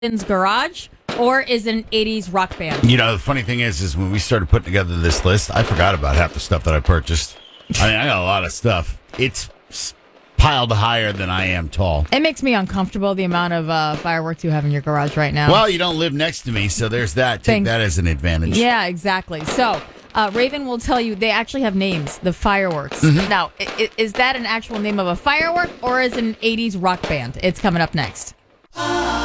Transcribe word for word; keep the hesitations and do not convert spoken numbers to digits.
Raven's garage, or is it an eighties rock band? You know, the funny thing is, is when we started putting together this list, I forgot about half the stuff that I purchased. I mean, I got a lot of stuff. It's piled higher than I am tall. It makes me uncomfortable, the amount of uh, fireworks you have in your garage right now. Well, you don't live next to me, so there's that. Take Thank- that as an advantage. Yeah, exactly. So, uh, Raven will tell you they actually have names, the fireworks. Mm-hmm. Now, i- i- is that an actual name of a firework, or is it an eighties rock band? It's coming up next.